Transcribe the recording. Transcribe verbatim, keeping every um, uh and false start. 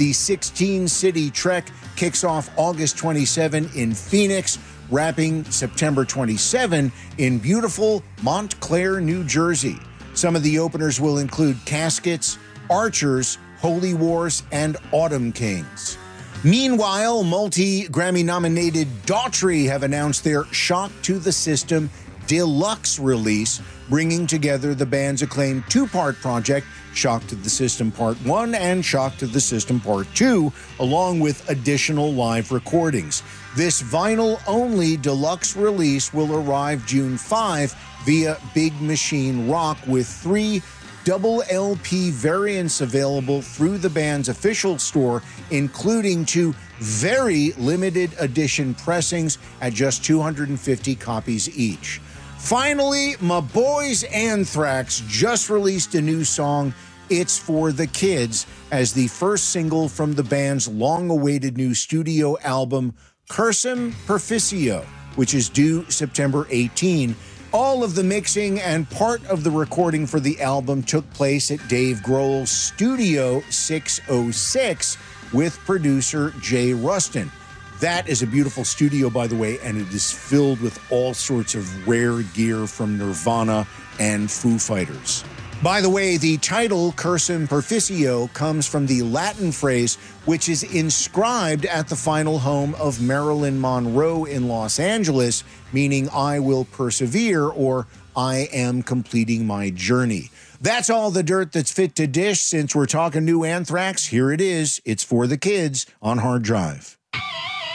The sixteen-city trek kicks off August twenty-seventh in Phoenix, wrapping September twenty-seventh in beautiful Montclair, New Jersey. Some of the openers will include Caskets, Archers, Holy Wars, and Autumn Kings. Meanwhile, multi-Grammy-nominated Daughtry have announced their Shock to the System deluxe release, bringing together the band's acclaimed two-part project, Shock to the System Part one and Shock to the System Part two, along with additional live recordings. This vinyl-only deluxe release will arrive June fifth via Big Machine Rock, with three double L P variants available through the band's official store, including two very limited edition pressings at just two hundred fifty copies each. Finally, my boys Anthrax just released a new song, It's for the Kids, as the first single from the band's long-awaited new studio album, Cursum Perficio, which is due September eighteenth. All of the mixing and part of the recording for the album took place at Dave Grohl's Studio six oh six with producer Jay Rustin. That is a beautiful studio, by the way, and it is filled with all sorts of rare gear from Nirvana and Foo Fighters. By the way, the title, Cursum Perficio, comes from the Latin phrase which is inscribed at the final home of Marilyn Monroe in Los Angeles, meaning I will persevere, or I am completing my journey. That's all the dirt that's fit to dish. Since we're talking new Anthrax, here it is. It's for the kids on Hard Drive.